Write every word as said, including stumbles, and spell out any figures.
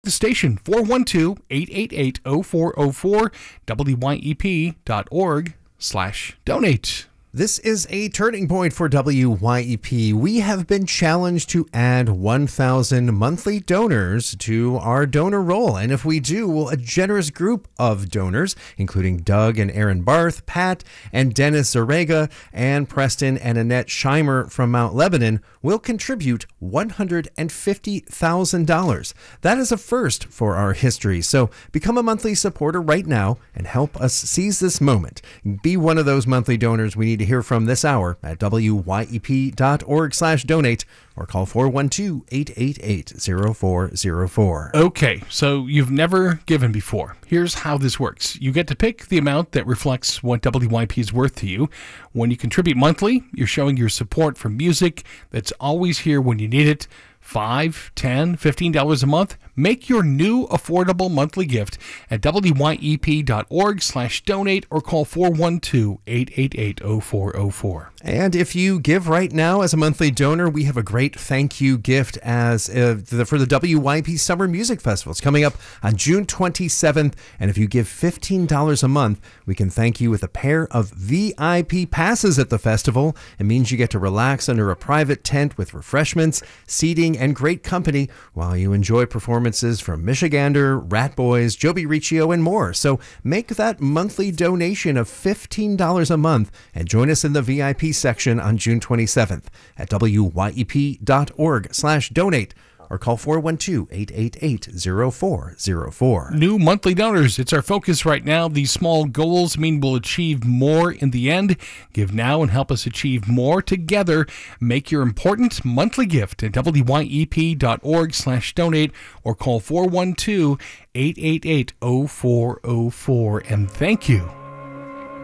The station, four one two, eight eight eight, zero four zero four, W Y E P dot org slash donate. This is a turning point for W Y E P. We have been challenged to add one thousand monthly donors to our donor roll. And if we do, well, a generous group of donors, including Doug and Aaron Barth, Pat and Dennis Zarega, and Preston and Annette Scheimer from Mount Lebanon, will contribute one hundred fifty thousand dollars. That is a first for our history. So become a monthly supporter right now and help us seize this moment. Be one of those monthly donors we need to hear from this hour at W Y E P dot org slash donate or call four one two, eight eight eight, zero four zero four. Okay, so you've never given before. Here's how this works. You get to pick the amount that reflects what W Y P is worth to you. When you contribute monthly, you're showing your support for music that's always here when you need it. five, ten, fifteen dollars a month. Make your new affordable monthly gift at W Y E P dot org slash donate or call four one two, eight eight eight, zero four zero four. And if you give right now as a monthly donor, we have a great thank you gift as uh, the, for the W Y E P Summer Music Festival. It's coming up on June twenty-seventh. And if you give fifteen dollars a month, we can thank you with a pair of V I P passes at the festival. It means you get to relax under a private tent with refreshments, seating, and great company while you enjoy performances from Michigander, Rat Boys, Joby Riccio, and more. So make that monthly donation of fifteen dollars a month and join us in the V I P section on June twenty-seventh at W Y E P dot org slash donate or call four one two, eight eight eight, zero four zero four. New monthly donors. It's our focus right now. These small goals mean we'll achieve more in the end. Give now and help us achieve more together. Make your important monthly gift at W Y E P dot org slash donate or call four one two, eight eight eight, zero four zero four. And thank you